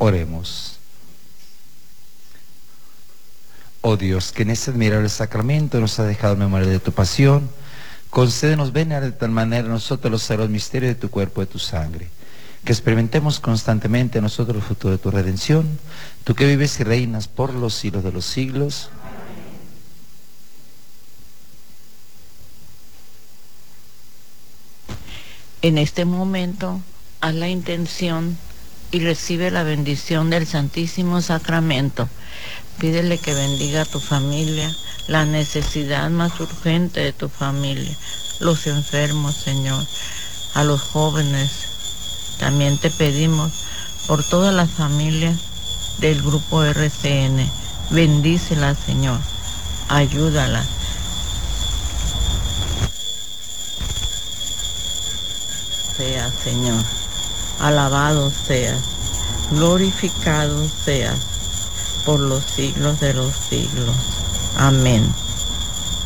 Oremos. Oh Dios, que en este admirable sacramento nos ha dejado en memoria de tu pasión, concédenos venerar de tal manera a nosotros los sagrados misterios de tu cuerpo y de tu sangre, que experimentemos constantemente a nosotros el futuro de tu redención, tú que vives y reinas por los siglos de los siglos. En este momento, haz la intención y recibe la bendición del Santísimo Sacramento. Pídele que bendiga a tu familia, la necesidad más urgente de tu familia, los enfermos, Señor, a los jóvenes. También te pedimos por todas las familias del grupo RCN. Bendícelas, Señor. Ayúdalas. Sea, Señor. Alabado seas. Glorificado seas por los siglos de los siglos. Amén.